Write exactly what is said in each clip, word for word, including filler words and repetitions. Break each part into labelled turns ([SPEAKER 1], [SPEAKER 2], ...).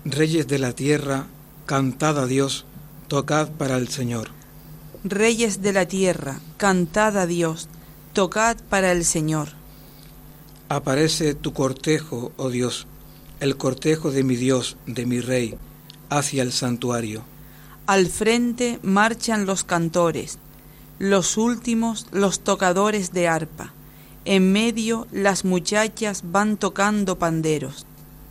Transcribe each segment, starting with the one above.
[SPEAKER 1] Reyes de la tierra, cantad a Dios, tocad para el Señor.
[SPEAKER 2] Reyes de la tierra, cantad a Dios, tocad para el Señor.
[SPEAKER 1] Aparece tu cortejo, oh Dios, el cortejo de mi Dios, de mi Rey, hacia el santuario.
[SPEAKER 2] Al frente marchan los cantores, los últimos los tocadores de arpa, en medio las muchachas van tocando panderos.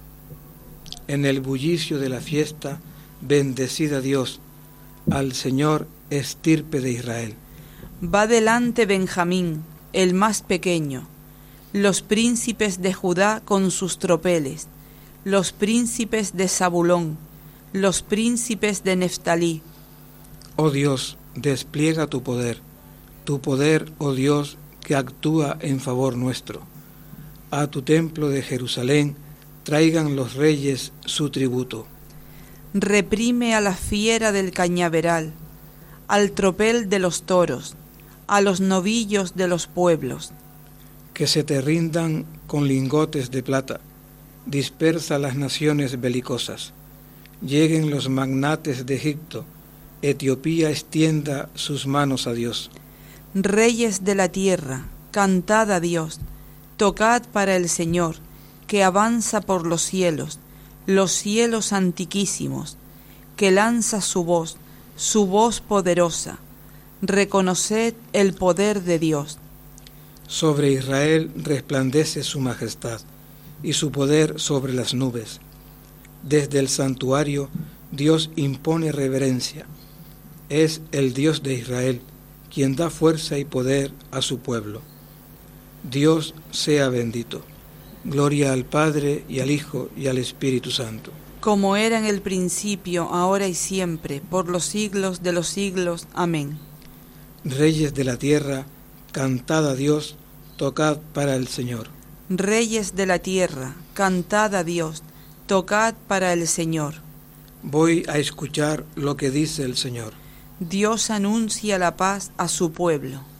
[SPEAKER 1] En el bullicio de la fiesta, bendecid a Dios, al Señor estirpe de Israel.
[SPEAKER 2] Va delante Benjamín, el más pequeño, los príncipes de Judá con sus tropeles, los príncipes de Zabulón, los príncipes de Neftalí.
[SPEAKER 1] Oh Dios, despliega tu poder, tu poder, oh Dios, que actúa en favor nuestro. A tu templo de Jerusalén traigan los reyes su tributo.
[SPEAKER 2] Reprime a la fiera del cañaveral, al tropel de los toros, a los novillos de los pueblos.
[SPEAKER 1] Que se te rindan con lingotes de plata, dispersa las naciones belicosas. Lleguen los magnates de Egipto, Etiopía extienda sus manos a Dios.
[SPEAKER 2] Reyes de la tierra, cantad a Dios, tocad para el Señor, que avanza por los cielos, los cielos antiquísimos, que lanza su voz, su voz poderosa. Reconoced el poder de Dios.
[SPEAKER 1] Sobre Israel resplandece su majestad, y su poder sobre las nubes. Desde el santuario Dios impone reverencia. Es el Dios de Israel, quien da fuerza y poder a su pueblo. Dios sea bendito. Gloria al Padre, y al Hijo, y al Espíritu Santo.
[SPEAKER 2] Como era en el principio, ahora y siempre, por los siglos de los siglos. Amén.
[SPEAKER 1] Reyes de la tierra, cantad a Dios, tocad para el Señor.
[SPEAKER 2] Reyes de la tierra, cantad a Dios, tocad para el Señor.
[SPEAKER 1] Voy a escuchar lo que dice el Señor.
[SPEAKER 2] Dios anuncia la paz a su pueblo.